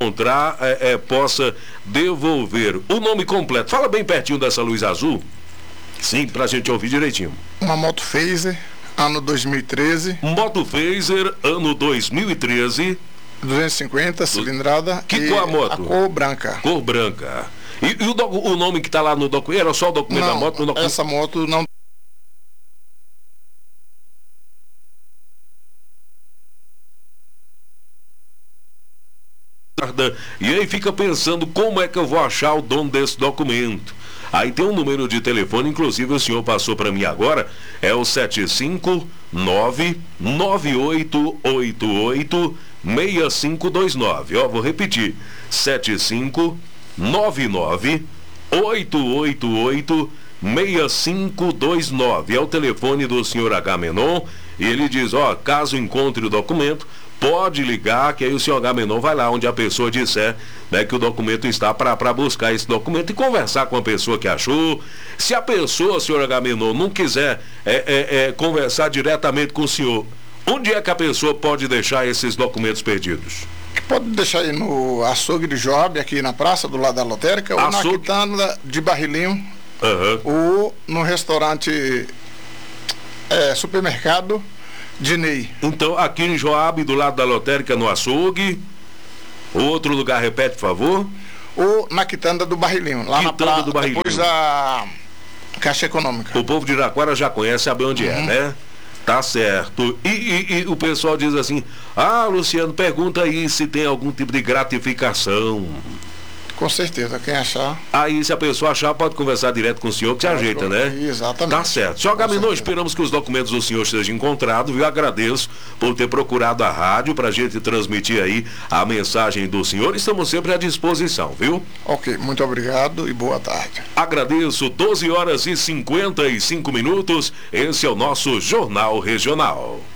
encontrar, possa devolver. O nome completo, fala bem pertinho dessa luz azul. Sim, pra gente ouvir direitinho. Uma moto Phaser, ano 2013. Moto Phaser, ano 2013. 250, cilindrada. Que cor a moto? A cor branca. Cor branca. E o nome que tá lá no documento, era só o documento da moto? Essa moto não. E aí fica pensando como é que eu vou achar o dono desse documento. Aí tem um número de telefone, inclusive o senhor passou para mim agora, é o 759-9888-6529. Ó, vou repetir, 759-9888-6529. É o telefone do senhor Agamenon, e ele diz, ó, caso encontre o documento, pode ligar, que aí o senhor Agamenon vai lá onde a pessoa disser, né, que o documento está para buscar esse documento e conversar com a pessoa que achou. Se a pessoa, senhor Agamenon, não quiser conversar diretamente com o senhor, onde é que a pessoa pode deixar esses documentos perdidos? Pode deixar aí no açougue de Joab, aqui na praça, do lado da lotérica, ou na quitanda de Barrilinho, ou no restaurante supermercado Dinei. Então, aqui em Joab, do lado da lotérica, no açougue. Outro lugar, repete, por favor. Ou na quitanda do Barrilinho, lá na praça, depois da Caixa Econômica. O povo de Iraquara já conhece, sabe onde é, né? Tá certo. E o pessoal diz assim, Luciano, pergunta aí se tem algum tipo de gratificação. Com certeza, quem achar. Aí, se a pessoa achar, pode conversar direto com o senhor, que se ajeita, né? Exatamente. Tá certo. Senhor Agamenon, esperamos que os documentos do senhor estejam encontrados, viu? Agradeço por ter procurado a rádio pra gente transmitir aí a mensagem do senhor. Estamos sempre à disposição, viu? Ok, muito obrigado e boa tarde. Agradeço, 12 horas e 55 minutos. Esse é o nosso Jornal Regional.